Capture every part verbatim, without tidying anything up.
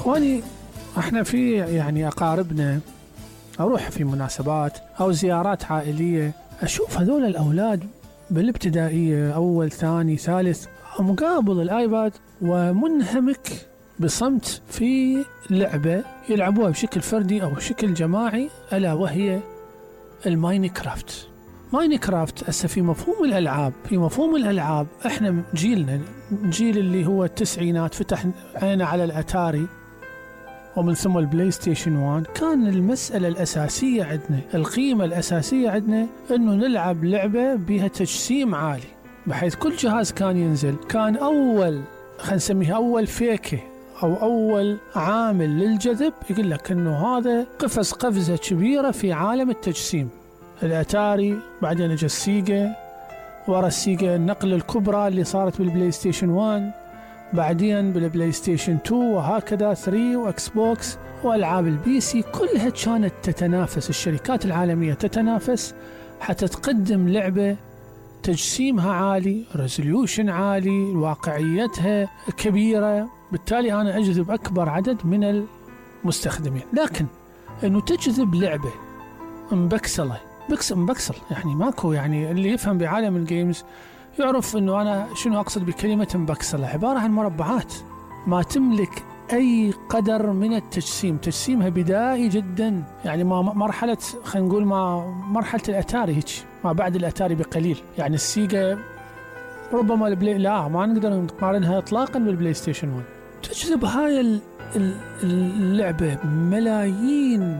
واني احنا في يعني اقاربنا اروح في مناسبات او زيارات عائلية، اشوف هذول الاولاد بالابتدائية اول ثاني ثالث مقابل الايباد ومنهمك بصمت في لعبة يلعبوها بشكل فردي او بشكل جماعي، الا وهي الماينكرافت. ماينكرافت هسه في مفهوم الالعاب، في مفهوم الالعاب احنا جيلنا جيل اللي هو التسعينات فتح عينا على الاتاري ومن ثم البلاي ستيشن واحد، كان المسألة الأساسية عندنا، القيمة الأساسية عندنا أنه نلعب لعبة بها تجسيم عالي، بحيث كل جهاز كان ينزل كان أول خلينا نسميها أول فيكة أو أول عامل للجذب يقول لك أنه هذا قفز قفزة كبيرة في عالم التجسيم. الأتاري، بعدين اجى السيجا، ورا السيجا النقلة الكبرى اللي صارت بالبلاي ستيشن واحد، بعدين بالبلاي ستيشن اثنين، وهكذا ثلاثة واكس بوكس والعاب البي سي، كلها كانت تتنافس، الشركات العالمية تتنافس حتى تقدم لعبة تجسيمها عالي، ريزوليوشن عالي، واقعيتها كبيرة، بالتالي أنا أجذب أكبر عدد من المستخدمين. لكن أنه تجذب لعبة مبكسلة بكس مبكسل يعني ماكو، يعني اللي يفهم بعالم الجيمز يعرف أنه أنا شنو أقصد بكلمة مبكسلة، عبارة عن مربعات ما تملك أي قدر من التجسيم، تجسيمها بدائي جدا، يعني ما مرحلة خلينا نقول ما مرحلة الأتاري هيك، ما بعد الأتاري بقليل، يعني السيجا ربما البلاي لا ما نقدر نقارنها إطلاقا بالبلاي ستيشن واحد. تجذب هاي اللعبة ملايين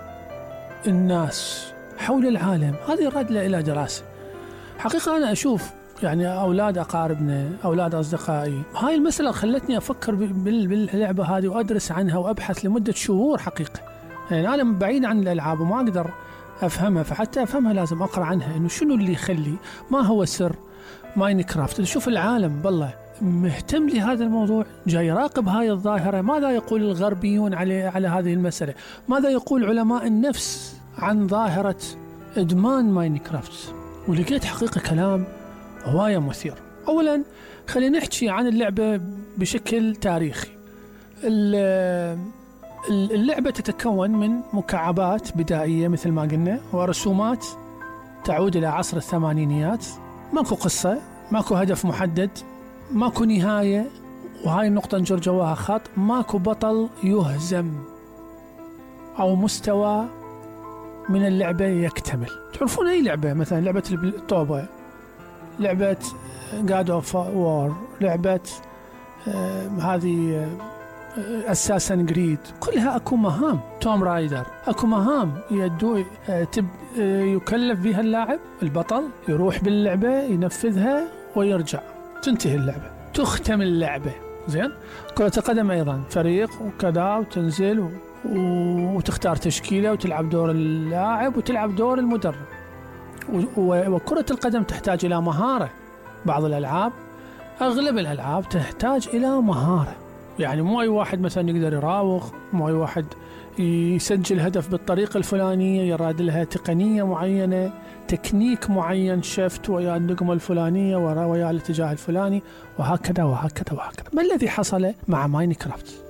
الناس حول العالم، هذه رادلة إلى دراسة. حقيقة أنا أشوف يعني أولاد أقاربنا، أولاد أصدقائي، هاي المسألة خلتني أفكر باللعبة هذه وأدرس عنها وأبحث لمدة شهور حقيقة. يعني أنا بعيد عن الألعاب وما أقدر أفهمها، فحتى أفهمها لازم أقرأ عنها إنه شنو اللي يخلي، ما هو سر ماينكرافت. شوف العالم بالله مهتم لهذا الموضوع، جاي يراقب هاي الظاهرة، ماذا يقول الغربيون على على هذه المسألة، ماذا يقول علماء النفس عن ظاهرة إدمان ماينكرافت. ولقيت حقيقة كلام هواية مثير. أولا خلينا نحكي عن اللعبة بشكل تاريخي. اللعبة تتكون من مكعبات بدائية مثل ما قلنا، ورسومات تعود إلى عصر الثمانينيات، ماكو قصة، ماكو هدف محدد، ماكو نهاية، وهاي النقطة نجر جواها خط، ماكو بطل يهزم أو مستوى من اللعبة يكتمل. تعرفون أي لعبة مثلا لعبة الطوبة، لعبة God of War، لعبة آه هذه أساسن جريد، كلها أكو مهام، توم رايدر أكو مهام يدو آه تب آه يكلف بها اللاعب البطل، يروح باللعبة ينفذها ويرجع، تنتهي اللعبة، تختم اللعبة. زين. كرة القدم أيضا فريق وكذا، وتنزل و... وتختار تشكيلة وتلعب دور اللاعب وتلعب دور المدرب. وكرة القدم تحتاج إلى مهارة، بعض الألعاب أغلب الألعاب تحتاج إلى مهارة، يعني مو أي واحد مثلا يقدر يراوغ، مو أي واحد يسجل هدف بالطريقة الفلانية، يراد لها تقنية معينة، تكنيك معين، شفت ويا النقمة الفلانية ويا الاتجاه الفلاني، وهكذا وهكذا وهكذا. ما الذي حصل مع ماينكرافت؟